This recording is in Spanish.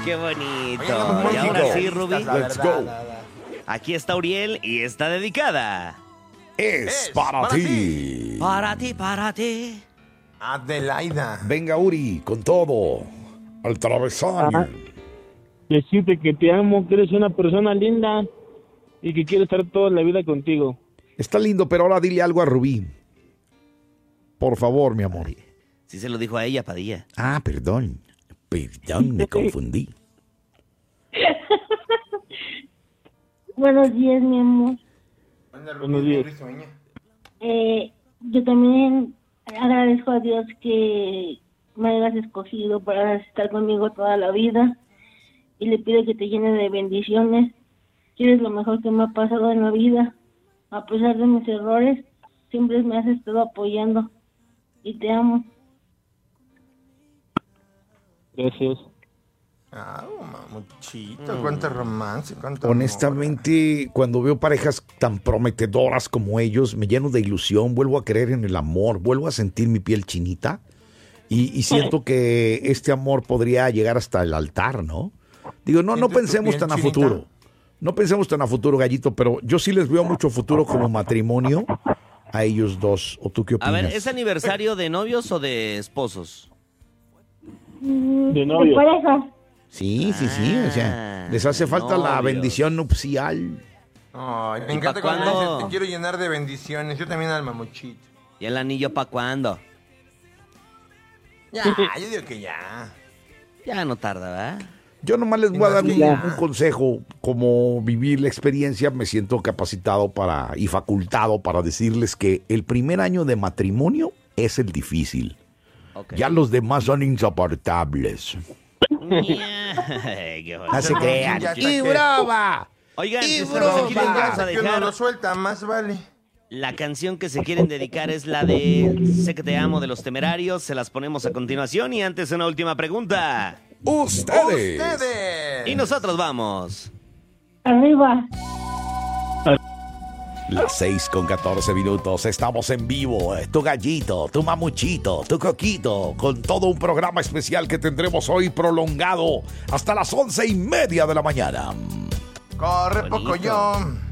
Qué bonito. Oye, no, Y ahora México. sí, Rubí. La Let's verdad, go. la verdad. Aquí está Uriel y está dedicada. Es para ti. Para ti, para ti. Adelaida. Venga, Uri, con todo. Al travesaño. Decirte que te amo, que eres una persona linda y que quiero estar toda la vida contigo. Está lindo, pero ahora dile algo a Rubí. Por favor, mi amor. Sí se lo dijo a ella, Padilla. Ah, perdón. Perdón, me confundí. Buenos días, mi amor. Buenos días. Yo también agradezco a Dios que me hayas escogido para estar conmigo toda la vida y le pido que te llene de bendiciones. Eres lo mejor que me ha pasado en la vida. A pesar de mis errores, siempre me has estado apoyando y te amo. Gracias. Mamuchito, cuánto romance, cuánto Honestamente, cuando veo parejas tan prometedoras como ellos, me lleno de ilusión, vuelvo a creer en el amor, vuelvo a sentir mi piel chinita y siento que este amor podría llegar hasta el altar, ¿no? Digo, no ¿Sientes tu pensemos piel tan a chinita? futuro. No pensemos tan a futuro, Gallito, pero yo sí les veo mucho futuro como matrimonio a ellos dos. ¿O tú qué A opinas? ver, ¿es aniversario de novios o de esposos? De novio. pareja. Sí, o sea, les hace falta la novios. bendición nupcial. Ay, me ¿Y encanta pa' cuando cuándo? dice, te quiero llenar de bendiciones. Yo también al mamuchito. ¿Y el anillo para cuándo? Ya, yo digo que ya. Ya no tarda, ¿verdad? Yo nomás les voy a dar Sí, un, ya. un consejo, como vivir la experiencia, me siento capacitado y facultado para decirles que el primer año de matrimonio es el difícil. Ok. Ya los demás son insoportables. Ay, qué bonito. No se crean. Ya está ¡Y que- broma! Oigan, ¡Y pues, aquí les vamos a Hasta que uno dejar. lo suelta, más vale. La canción que se quieren dedicar es la de Sé que te amo de Los Temerarios. Se las ponemos a continuación. Y antes una última pregunta. ¡Ustedes! ¡Ustedes! Y nosotros vamos. Arriba. Las 6:14 estamos en vivo. Tu Gallito, tu Mamuchito, tu Coquito, con todo un programa especial que tendremos hoy prolongado hasta las 11:30 de la mañana. Corre, Bonito. Pocoyón.